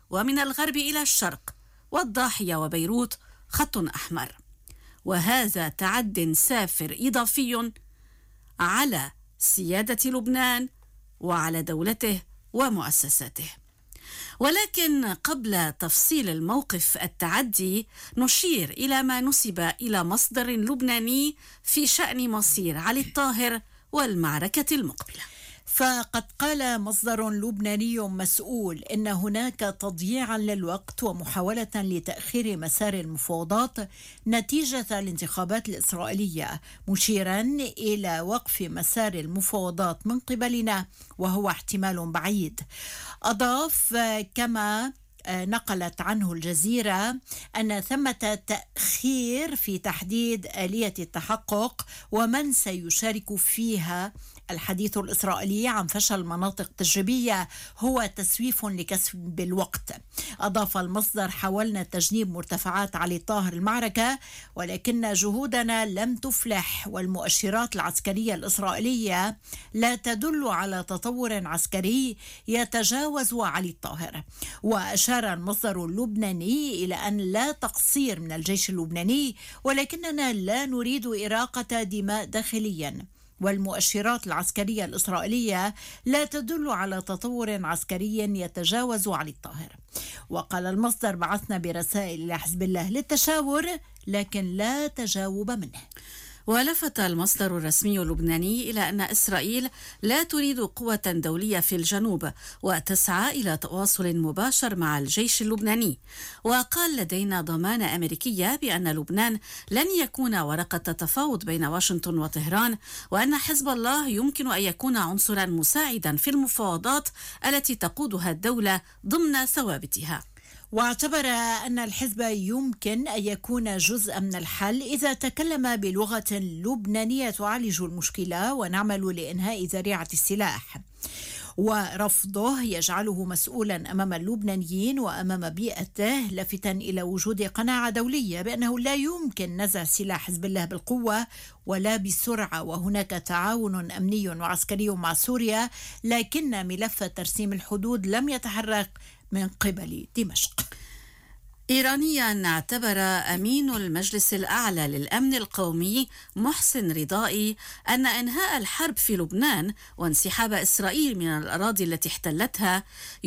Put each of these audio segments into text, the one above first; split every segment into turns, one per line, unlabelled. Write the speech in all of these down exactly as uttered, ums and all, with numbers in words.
ومن الغرب إلى الشرق، والضاحية وبيروت خط أحمر. وهذا تعد سافر إضافي على سيادة لبنان وعلى دولته ومؤسساته. ولكن قبل تفصيل الموقف التعدي نشير إلى ما نسب إلى مصدر لبناني في شأن مصير علي الطاهر والمعركة المقبلة.
فقد قال مصدر لبناني مسؤول إن هناك تضييعا للوقت ومحاولة لتأخير مسار المفاوضات نتيجة الانتخابات الإسرائيلية، مشيرا إلى وقف مسار المفاوضات من قبلنا وهو احتمال بعيد. أضاف كما نقلت عنه الجزيرة أن ثمة تأخير في تحديد آلية التحقق ومن سيشارك فيها. الحديث الإسرائيلي عن فشل مناطق تجريبية هو تسويف لكسب الوقت. أضاف المصدر: حاولنا تجنيب مرتفعات علي الطاهر المعركة، ولكن جهودنا لم تفلح، والمؤشرات العسكرية الإسرائيلية لا تدل على تطور عسكري يتجاوز علي الطاهر. وأشار المصدر اللبناني إلى أن لا تقصير من الجيش اللبناني، ولكننا لا نريد إراقة دماء داخليا، والمؤشرات العسكرية الإسرائيلية لا تدل على تطور عسكري يتجاوز علي الطاهر. وقال المصدر: بعثنا برسائل إلى حزب الله للتشاور لكن لا تجاوب منه.
ولفت المصدر الرسمي اللبناني إلى أن إسرائيل لا تريد قوة دولية في الجنوب وتسعى إلى تواصل مباشر مع الجيش اللبناني. وقال: لدينا ضمانة أمريكية بأن لبنان لن يكون ورقة تفاوض بين واشنطن وطهران، وأن حزب الله يمكن أن يكون عنصرا مساعدا في المفاوضات التي تقودها الدولة ضمن ثوابتها.
واعتبر أن الحزب يمكن أن يكون جزءا من الحل إذا تكلم بلغة لبنانية تعالج المشكلة ونعمل لإنهاء ذريعة السلاح. ورفضه يجعله مسؤولا أمام اللبنانيين وأمام بيئته، لافتا إلى وجود قناعة دولية بأنه لا يمكن نزع سلاح حزب الله بالقوة ولا بالسرعة، وهناك تعاون أمني وعسكري مع سوريا، لكن ملف ترسيم الحدود لم يتحرك من قبل دمشق.
إيرانيا اعتبر أمين المجلس الأعلى للأمن القومي محسن رضائي أن إنهاء الحرب في لبنان وانسحاب إسرائيل من الأراضي التي احتلتها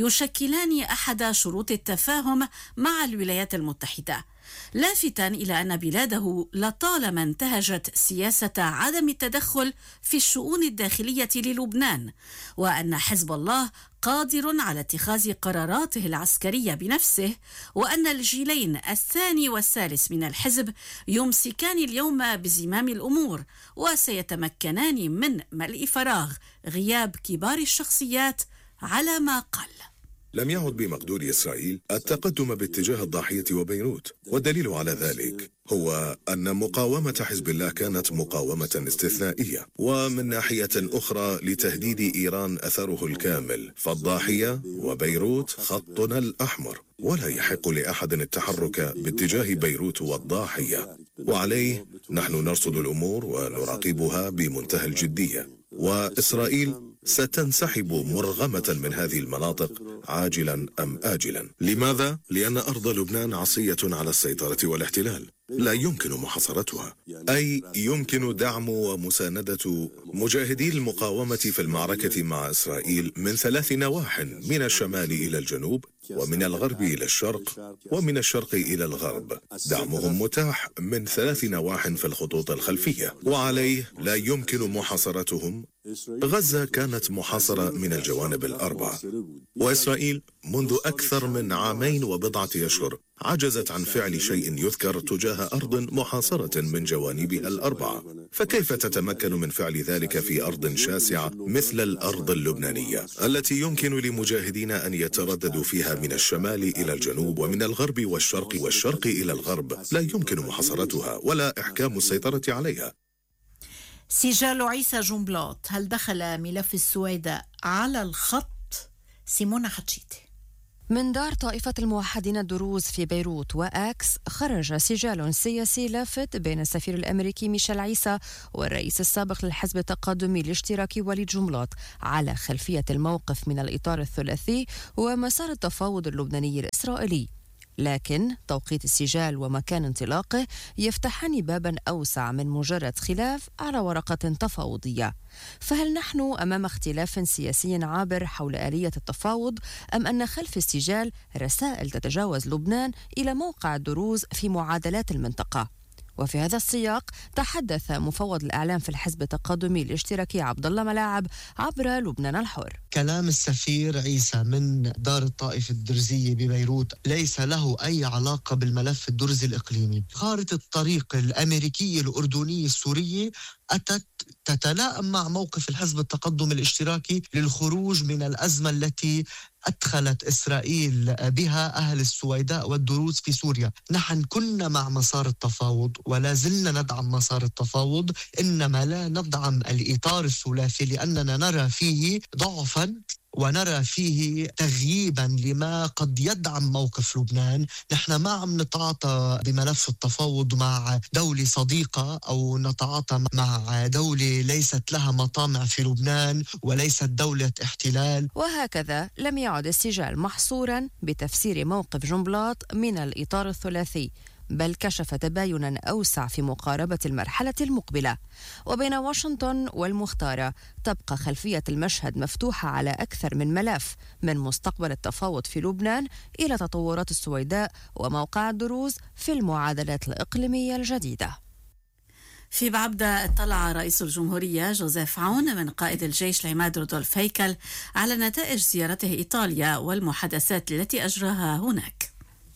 يشكلان أحد شروط التفاهم مع الولايات المتحدة، لافتا إلى أن بلاده لطالما انتهجت سياسة عدم التدخل في الشؤون الداخلية للبنان، وأن حزب الله قادر على اتخاذ قراراته العسكرية بنفسه، وأن الجيلين الثاني والثالث من الحزب يمسكان اليوم بزمام الأمور وسيتمكنان من ملء فراغ غياب كبار الشخصيات على ما قال.
لم يعد بمقدور إسرائيل التقدم باتجاه الضاحية وبيروت، والدليل على ذلك هو أن مقاومة حزب الله كانت مقاومة استثنائية، ومن ناحية أخرى لتهديد إيران أثره الكامل، فالضاحية وبيروت خطنا الأحمر، ولا يحق لأحد التحرك باتجاه بيروت والضاحية، وعليه نحن نرصد الأمور ونراقبها بمنتهى الجدية، وإسرائيل ستنسحب مرغمة من هذه المناطق عاجلا أم آجلا. لماذا؟ لأن أرض لبنان عصية على السيطرة والاحتلال، لا يمكن محاصرتها، أي يمكن دعم ومساندة مجاهدي المقاومة في المعركة مع إسرائيل من ثلاث نواح، من الشمال إلى الجنوب، ومن الغرب إلى الشرق، ومن الشرق إلى الغرب. دعمهم متاح من ثلاث نواح في الخطوط الخلفية، وعليه لا يمكن محاصرتهم. غزة كانت محاصرة من الجوانب الأربعة، وإسرائيل منذ أكثر من عامين وبضعة أشهر عجزت عن فعل شيء يذكر تجاه أرض محاصرة من جوانبها الأربعة، فكيف تتمكن من فعل ذلك في أرض شاسعة مثل الأرض اللبنانية التي يمكن لمجاهدين أن يترددوا فيها من الشمال إلى الجنوب ومن الغرب والشرق والشرق إلى الغرب؟ لا يمكن محاصرتها ولا إحكام السيطرة عليها.
سجال عيسى جنبلاط: هل دخل ملف السويداء على الخط؟ سيمونا حتشيتي.
من دار طائفة الموحدين الدروز في بيروت وأكس خرج سجال سياسي لافت بين السفير الأمريكي ميشيل عيسى والرئيس السابق للحزب التقدمي الاشتراكي وليد جملات على خلفية الموقف من الإطار الثلاثي ومسار التفاوض اللبناني الإسرائيلي. لكن توقيت السجال ومكان انطلاقه يفتحان بابا أوسع من مجرد خلاف على ورقة تفاوضية. فهل نحن أمام اختلاف سياسي عابر حول آلية التفاوض، أم أن خلف السجال رسائل تتجاوز لبنان إلى موقع الدروز في معادلات المنطقة؟ وفي هذا السياق تحدث مفوض الإعلام في الحزب التقدمي الاشتراكي عبد الله ملاعب عبر لبنان الحر.
كلام السفير عيسى من دار الطائفة الدرزية ببيروت ليس له أي علاقة بالملف الدرزي الإقليمي. خارطة الطريق الأمريكية الأردنية السورية أتت تتلائم مع موقف الحزب التقدم الاشتراكي للخروج من الأزمة التي أدخلت إسرائيل بها أهل السويداء والدروز في سوريا. نحن كنا مع مسار التفاوض ولا زلنا ندعم مسار التفاوض، إنما لا ندعم الإطار الثلاثي لأننا نرى فيه ضعفا ونرى فيه تغييبا لما قد يدعم موقف لبنان. نحن ما عم نتعاطى بملف التفاوض مع دولة صديقة أو نتعاطى مع دولة ليست لها مطامع في لبنان وليست دولة احتلال.
وهكذا لم يعد السجال محصورا بتفسير موقف جملات من الإطار الثلاثي، بل كشف تباينا أوسع في مقاربة المرحلة المقبلة. وبين واشنطن والمختارة تبقى خلفية المشهد مفتوحة على أكثر من ملف، من مستقبل التفاوض في لبنان إلى تطورات السويداء وموقع الدروز في المعادلات الإقليمية الجديدة.
في بعبدة اطلع رئيس الجمهورية جوزيف عون من قائد الجيش العماد رودولف هيكل على نتائج زيارته إيطاليا والمحادثات التي أجراها هناك.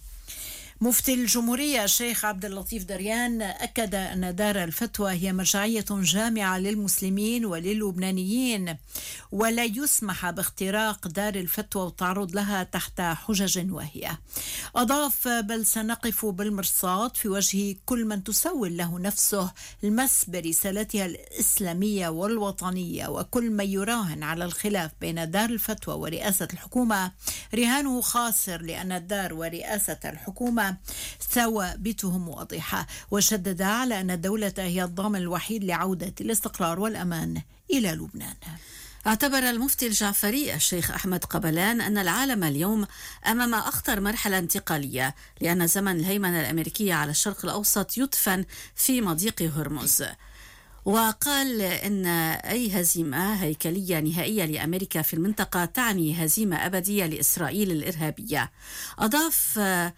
مفتي الجمهورية الشيخ عبد اللطيف دريان أكد أن دار الفتوى هي مرجعية جامعة للمسلمين وللبنانيين، ولا يسمح باختراق دار الفتوى والتعرض لها تحت حجج واهية. أضاف: بل سنقف بالمرصاد في وجه كل من تسول له نفسه المس برسالتها الإسلامية والوطنية، وكل من يراهن على الخلاف بين دار الفتوى ورئاسة الحكومة رهانه خاسر، لأن الدار ورئاسة الحكومة ثوابتهم واضحة. وشدد على أن الدولة هي الضامن الوحيد لعودة الاستقرار والأمان إلى لبنان.
اعتبر المفتي الجعفري الشيخ أحمد قبلان أن العالم اليوم أمام أخطر مرحلة انتقالية، لأن زمن الهيمنة الأمريكية على الشرق الأوسط يدفن في مضيق هرمز. وقال إن أي هزيمة هيكلية نهائية لأمريكا في المنطقة تعني هزيمة أبدية لإسرائيل الإرهابية. أضاف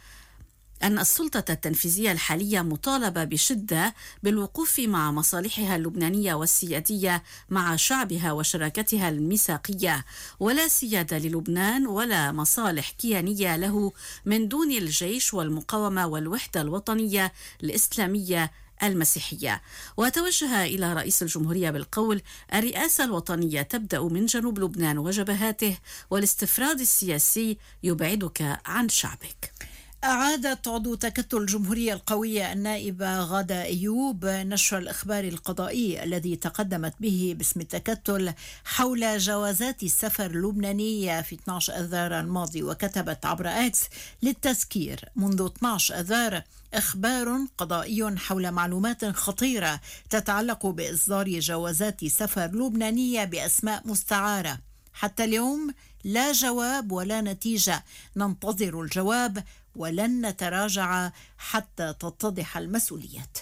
أن السلطة التنفيذية الحالية مطالبة بشدة بالوقوف مع مصالحها اللبنانية والسيادية مع شعبها وشراكتها الميثاقية، ولا سيادة للبنان ولا مصالح كيانية له من دون الجيش والمقاومة والوحدة الوطنية الإسلامية المسيحية. وتوجه إلى رئيس الجمهورية بالقول: الرئاسة الوطنية تبدأ من جنوب لبنان وجبهاته، والاستفراد السياسي يبعدك عن شعبك.
أعادت عضو تكتل الجمهورية القوية النائبة غادة أيوب نشر الإخبار القضائي الذي تقدمت به باسم التكتل حول جوازات السفر اللبنانية في اثني عشر أذار الماضي، وكتبت عبر إكس: للتذكير، منذ اثني عشر أذار إخبار قضائي حول معلومات خطيرة تتعلق بإصدار جوازات سفر لبنانية بأسماء مستعارة. حتى اليوم لا جواب ولا نتيجة، ننتظر الجواب ولن نتراجع حتى تتضح المسؤوليات.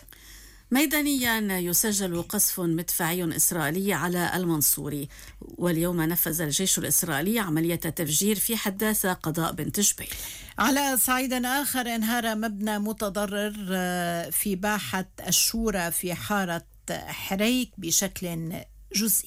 ميدانيا يسجل قصف مدفعي إسرائيلي على المنصوري، واليوم نفذ الجيش الإسرائيلي عملية تفجير في حداثة قضاء بنت جبيل.
على صعيد آخر، انهار مبنى متضرر في باحة الشورى في حارة حريك بشكل جزئي.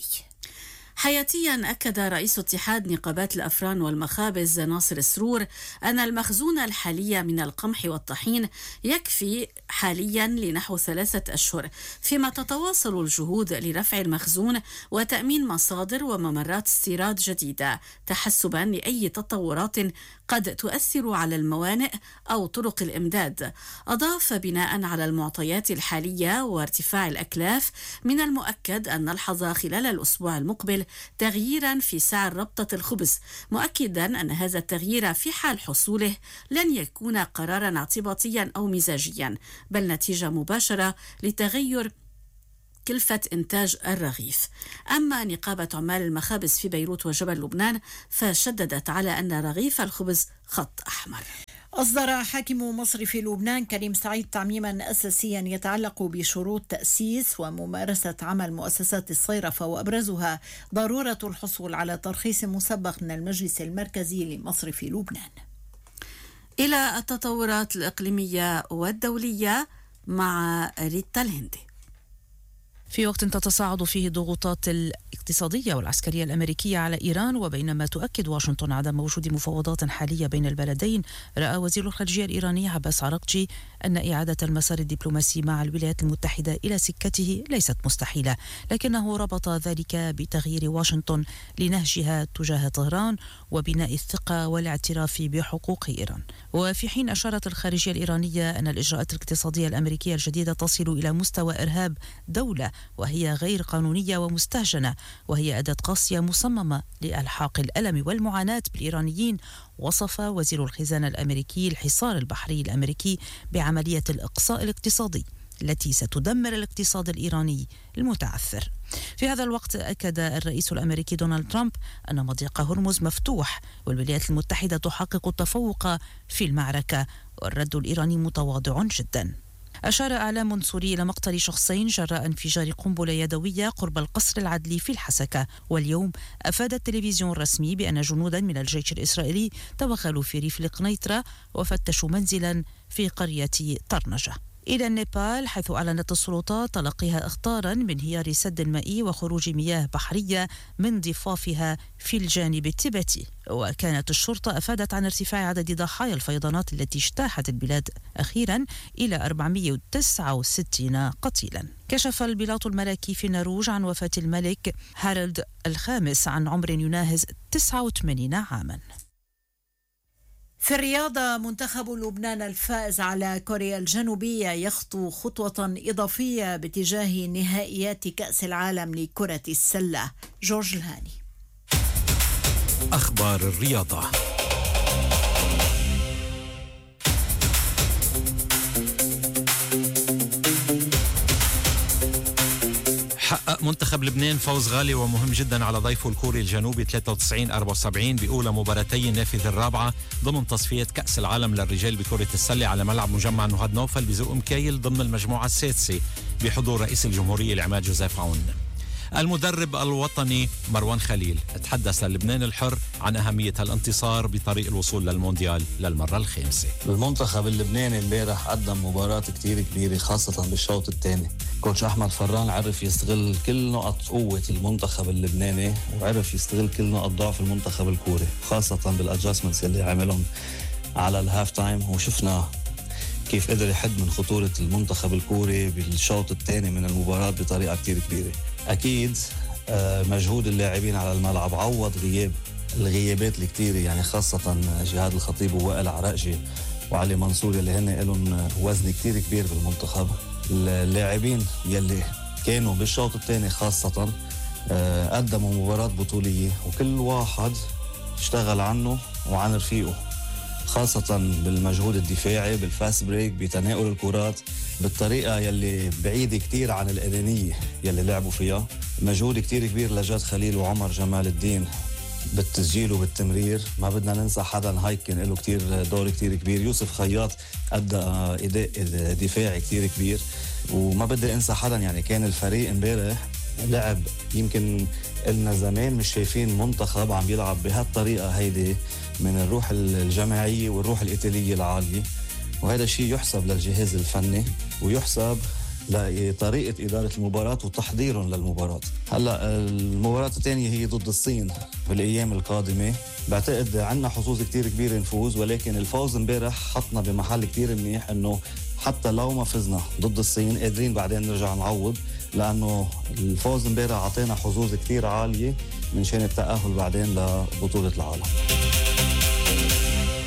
حياتيا أكد رئيس اتحاد نقابات الأفران والمخابز ناصر السرور أن المخزون الحالي من القمح والطحين يكفي حاليا لنحو ثلاثة أشهر، فيما تتواصل الجهود لرفع المخزون وتأمين مصادر وممرات استيراد جديدة تحسبا لأي تطورات قد تؤثر على الموانئ أو طرق الإمداد. أضاف: بناء على المعطيات الحالية وارتفاع الأكلاف، من المؤكد أن نلحظ خلال الأسبوع المقبل تغييرا في سعر ربطة الخبز، مؤكدا أن هذا التغيير في حال حصوله لن يكون قرارا اعتباطيا أو مزاجيا، بل نتيجة مباشرة لتغير كلفة إنتاج الرغيف. أما نقابة عمال المخابز في بيروت وجبل لبنان فشددت على أن رغيف الخبز خط أحمر.
أصدر حاكم مصرف لبنان كريم سعيد تعميما أساسيا يتعلق بشروط تأسيس وممارسة عمل مؤسسات الصيرفة، وأبرزها ضرورة الحصول على ترخيص مسبق من المجلس المركزي لمصرف لبنان.
إلى التطورات الإقليمية والدولية مع ريتا الهندي.
في وقت تتصاعد فيه الضغوطات الاقتصادية والعسكرية الأمريكية على إيران، وبينما تؤكد واشنطن عدم وجود مفاوضات حالية بين البلدين، رأى وزير الخارجية الإيراني عباس عراقجي أن إعادة المسار الدبلوماسي مع الولايات المتحدة إلى سكته ليست مستحيلة، لكنه ربط ذلك بتغيير واشنطن لنهجها تجاه طهران وبناء الثقة والاعتراف بحقوق إيران. وفي حين أشارت الخارجية الإيرانية أن الإجراءات الاقتصادية الأمريكية الجديدة تصل إلى مستوى إرهاب دولة وهي غير قانونية ومستهجنة، وهي أداة قاسية مصممة لإلحاق الألم والمعاناة بالإيرانيين، وصف وزير الخزانة الأمريكي الحصار البحري الأمريكي بعملية الإقصاء الاقتصادي التي ستدمر الاقتصاد الإيراني المتعثر. في هذا الوقت أكد الرئيس الأمريكي دونالد ترامب أن مضيق هرمز مفتوح والولايات المتحدة تحقق التفوق في المعركة، والرد الإيراني متواضع جدا. أشار إعلام سوري إلى مقتل شخصين جراء انفجار قنبلة يدوية قرب القصر العدلي في الحسكة. واليوم أفاد التلفزيون الرسمي بأن جنودا من الجيش الإسرائيلي توغلوا في ريف القنيطرة وفتشوا منزلا في قرية طرنجة. إلى النيبال، حيث أعلنت السلطات تلقيها إخطارا بانهيار سد مائي وخروج مياه بحرية من ضفافها في الجانب التبتي. وكانت الشرطة أفادت عن ارتفاع عدد ضحايا الفيضانات التي اجتاحت البلاد أخيرا إلى أربعمئة وتسعة وستين قتيلا. كشف البلاط الملكي في النرويج عن وفاة الملك هارولد الخامس عن عمر يناهز تسعة وثمانين عاما.
في الرياضة، منتخب لبنان الفائز على كوريا الجنوبية يخطو خطوة إضافية باتجاه نهائيات كأس العالم لكرة السلة. جورج الهاني.
أخبار الرياضة. حقق منتخب لبنان فوز غالي ومهم جدا على ضيفه الكوري الجنوبي ثلاثة وتسعين أربعة وسبعين بأولى مباراتي النافذة الرابعة ضمن تصفية كأس العالم للرجال بكرة السلة على ملعب مجمع نهض نوفل بزق مكايل ضمن المجموعة السادسة بحضور رئيس الجمهورية العماد جوزيف عون. المدرب الوطني مروان خليل تحدث للبنان الحر عن أهمية الانتصار بطريق الوصول للمونديال للمرة الخامسة.
المنتخب اللبناني امبارح قدم مباراة كتير كبيرة خاصة بالشوط الثاني. كوتش أحمد فران عرف يستغل كل نقط قوة المنتخب اللبناني وعرف يستغل كل نقط ضعف المنتخب الكوري، خاصة بالأدجاستمنتس اللي عملهم على الهاف تايم، وشفنا كيف قدر يحد من خطورة المنتخب الكوري بالشوط الثاني من المباراة بطريقة كتير كبيرة. أكيد مجهود اللاعبين على الملعب عوض غياب الغيابات الكتيرة، يعني خاصة جهاد الخطيب ووائل عراقجي وعلي منصور اللي هن لهم وزن كتير كبير بالمنتخب. اللاعبين يلي كانوا بالشوط الثاني خاصة قدموا مباراة بطولية، وكل واحد اشتغل عنه وعن رفيقه، خاصة بالمجهود الدفاعي، بالفاست بريك، بتناول الكرات بالطريقة يلي بعيدة كتير عن الأنانية يلي لعبوا فيها. مجهود كتير كبير لجاد خليل وعمر جمال الدين بالتسجيل وبالتمرير. ما بدنا ننسى حدا هاي كان له كتير دور كتير كبير. يوسف خياط أدى أداء دفاعي كتير كبير، وما بدي أنسى حدا. يعني كان الفريق امبارح لعب، يمكن قلنا زمان مش شايفين منتخب عم بيلعب بهالطريقة هيدي من الروح الجماعية والروح الإيطالية العالية، وهذا الشيء يحسب للجهاز الفني ويحسب لطريقة إدارة المباراة وتحضيرهم للمباراة. هلأ المباراة الثانية هي ضد الصين بالأيام القادمة. بعتقد عنا حظوظ كتير كبيرة نفوز، ولكن الفوز امبارح حطنا بمحل كتير منيح إنه حتى لو ما فزنا ضد الصين قادرين بعدين نرجع نعوض، لأنه الفوز امبارح عطينا حظوظ كتير عالية من شان التأهل بعدين لبطولة العالم.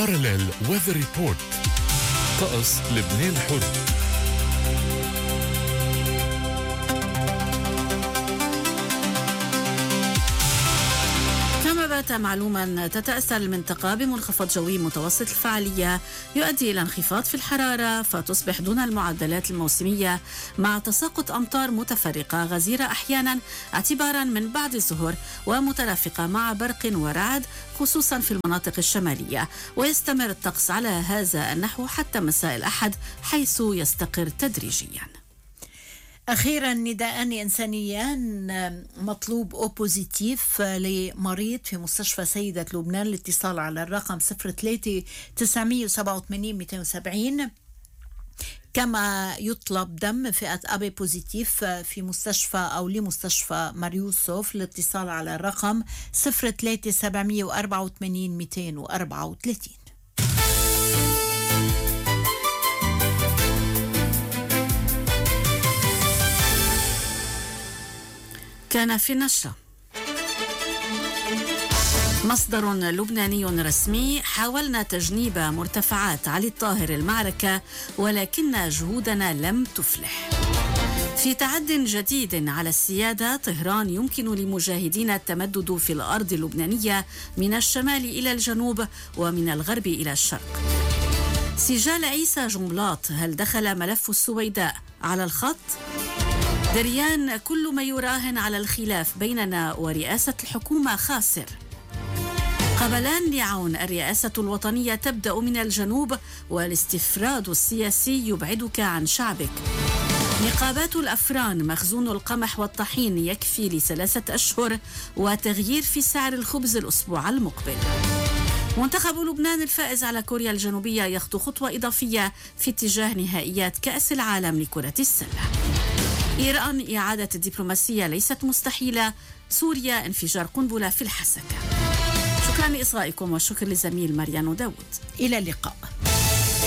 باراليل ويذر ريبورت. طقس لبنان الحر.
بات معلوما تتأثر المنطقة بمنخفض جوي متوسط الفعالية يؤدي إلى انخفاض في الحرارة فتصبح دون المعدلات الموسمية مع تساقط أمطار متفرقة غزيرة أحيانا اعتبارا من بعد الظهر ومترافقة مع برق ورعد خصوصا في المناطق الشمالية، ويستمر الطقس على هذا النحو حتى مساء الأحد حيث يستقر تدريجيا.
أخيرا نداءان إنسانيان مطلوب أو بوزيتيف لمريض في مستشفى سيدة لبنان. الاتصال على الرقم صفر ثلاثة تسعمية وسبعة وثمانين مئتين وسبعين. كما يطلب دم فئة أبي بوزيتيف في مستشفى أو لمستشفى ماريوسوف. الاتصال على الرقم صفر ثلاثة سبعمية وأربعة وثمانين مئتين وأربعة وثلاثين.
كان في النشرة مصدر لبناني رسمي: حاولنا تجنيب مرتفعات علي الطاهر المعركة ولكن جهودنا لم تفلح. في تعد جديد على السيادة، طهران يمكن لمجاهدين التمدد في الأرض اللبنانية من الشمال إلى الجنوب ومن الغرب إلى الشرق. سجال عيسى جملاط: هل دخل ملف السويداء على الخط؟ دريان: كل ما يراهن على الخلاف بيننا ورئاسة الحكومة خاسر. قبلان لعون: الرئاسة الوطنية تبدأ من الجنوب والاستفراد السياسي يبعدك عن شعبك. نقابات الأفران: مخزون القمح والطحين يكفي لثلاثة أشهر وتغيير في سعر الخبز الأسبوع المقبل. منتخب لبنان الفائز على كوريا الجنوبية يخطو خطوة إضافية في اتجاه نهائيات كأس العالم لكرة السلة. إيران: إعادة الدبلوماسية ليست مستحيلة. سوريا: انفجار قنبلة في الحسكة. شكرا لإصغائكم والشكر لزميل مريان داود.
إلى اللقاء.